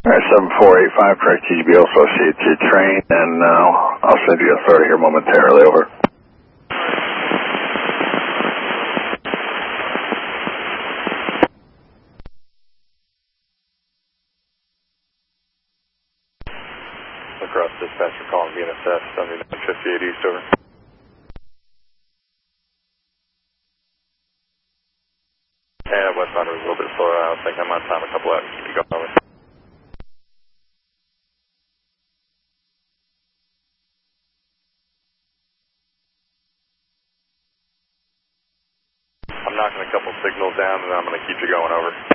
Alright, 7485, correct TGB, also associated to your train, and I'll send you authority here momentarily, over. Across dispatcher calling VNSF, 7958 East, over. Yeah, westbound was a little bit slower. I think I'm on time a couple hours. Keep going, over. I'm knocking a couple signals down and I'm going to keep you going, over.